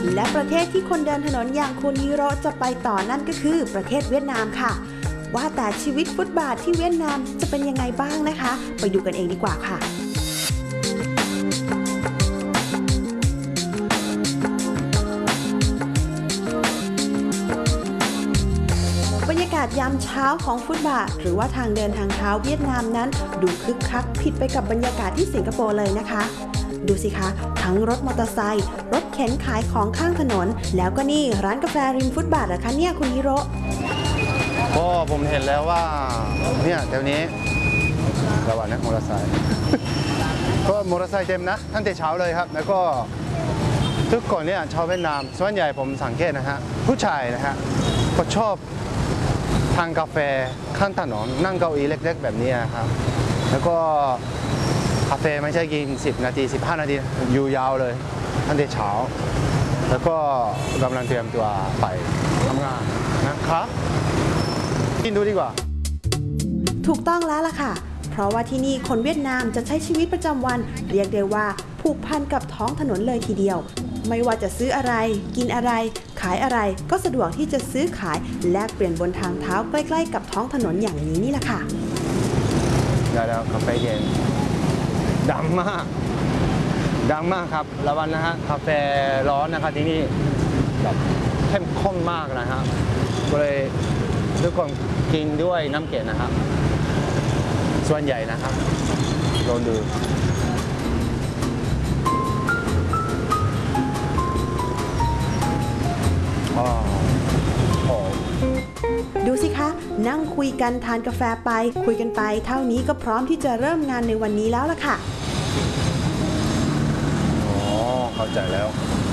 และประเทศที่คนเดินถนนอย่างคุณฮิโร่จะไปต่อนั่นก็คือประเทศเวียดนามค่ะว่าแต่ชีวิตฟุตบาทที่เวียดนามจะเป็นยังไงบ้างนะคะไปดูกันเองดีกว่าค่ะบรรยากาศยามเช้าของฟุตบาทหรือว่าทางเดินทางเท้าเวียดนามนั้นดูคึกคักผิดไปกับบรรยากาศที่สิงคโปร์เลยนะคะดูสิคะทั้งรถมอเตอร์ไซค์รถเข็นขายของข้างถนนแล้วก็นี่ร้านกาแฟริมฟุตบาทเหรอคะเนี่ยคุณฮิโร่ก็ผมเห็นแล้วว่าเนี่ยแถวนี้ระหว่างนะมอเตอร์ไซค์ ก็มอเตอร์ไซค์เต็มนะตั้งแต่เช้าเลยครับแล้วก็ทุกคนเนี่ยชาวเวียดนามส่วนใหญ่ผมสังเกตนะฮะผู้ชายนะฮะก็ชอบทานกาแฟข้างถนนนั่งเก้าอี้เล็กๆแบบนี้ครับแล้วก็กาแฟไม่ใช่กิน10 นาที 15 นาทีอยู่ยาวเลยตั้งแต่เช้าแล้วก็กำลังเตรียมตัวไปทำงานนะครับกินดูดีกว่าถูกต้องแล้วล่ะค่ะเพราะว่าที่นี่คนเวียดนามจะใช้ชีวิตประจำวันเรียกได้ว่าผูกพันกับท้องถนนเลยทีเดียวไม่ว่าจะซื้ออะไรกินอะไรขายอะไรก็สะดวกที่จะซื้อขายแลกเปลี่ยนบนทางเท้าใกล้ๆกับท้องถนนอย่างนี้นี่แหละค่ะได้แล้วกาแฟเย็นดังมากครับระวังนะฮะกาแฟร้อนนะครับที่นี่แบบเข้มข้นมากนะฮะก็เลยทุกคนกินด้วยน้ำเกลือนะครับส่วนใหญ่นะครับลองดูดูสิคะนั่งคุยกันทานกาแฟไปคุยกันไปเท่านี้ก็พร้อมที่จะเริ่มงานในวันนี้แล้วล่ะค่ะเข้าใจแล้ว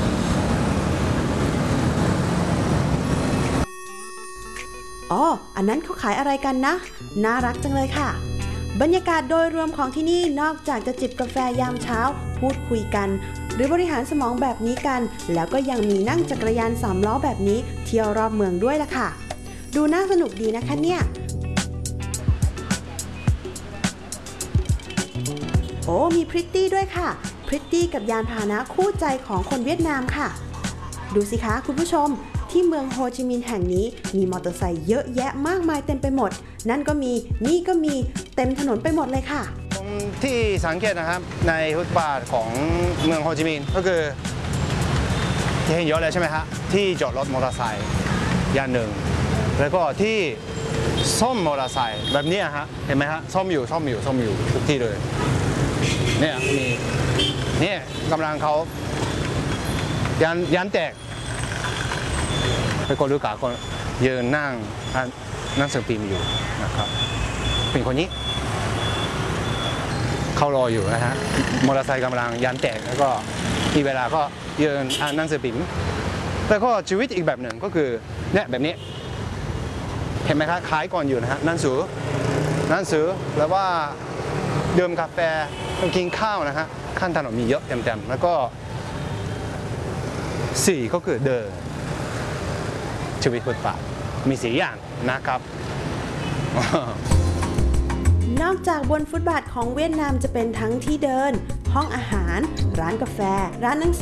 อันนั้นเขาขายอะไรกันนะน่ารักจังเลยค่ะบรรยากาศโดยรวมของที่นี่นอกจากจะจิบกาแฟยามเช้าพูดคุยกันหรือบริหารสมองแบบนี้กันแล้วก็ยังมีนั่งจักรยาน3 ล้อแบบนี้เที่ยวรอบเมืองด้วยล่ะค่ะดูน่าสนุกดีนะคะเนี่ยมีพริตตี้ด้วยค่ะพริตตี้กับยานพาหนะคู่ใจของคนเวียดนามค่ะดูสิคะคุณผู้ชมที่เมืองโฮจิมินห์แห่งนี้มีมอเตอร์ไซค์เยอะแยะมากมายเต็มไปหมดนั่นก็มีนี่ก็มีเต็มถนนไปหมดเลยค่ะที่สังเกตนะครับในฟุตบาทของเมืองโฮจิมินห์ก็คือที่เห็นเยอะเลยใช่ไหมฮะที่จอดรถมอเตอร์ไซค์อย่างหนึ่งแล้วก็ที่ซ่อมมอเตอร์ไซค์แบบนี้ฮะเห็นไหมฮะซ่อมอยู่ทุกที่เลยเนี่ยมีเนี่ยกำลังเขายันแตกไปคนดูกาคนยืนนั่งสือพิมพ์อยู่นะครับเป็นคนนี้เขารออยู่นะฮะมอเตอร์ไซค์กำลังยันแตกแล้วก็มีเวลาก็ยืนนั่งสือพิมพ์แล้วก็ชีวิตอีกแบบหนึ่งก็คือเนี่ยแบบนี้เห็นไหมครับขายก่อนอยู่นะฮะนั่งซื้อแล้วว่าดื่มกาแฟกินข้าวนะฮะข้างถนนมีเยอะเต็มๆแล้วก็4ก็คือเดินชีวิตฟุตบาทมี4 อย่างนะครับนอกจากบนฟุตบาทของเวียดนามจะเป็นทั้งที่เดินห้องอาหารร้านกาแฟร้านหนังสือ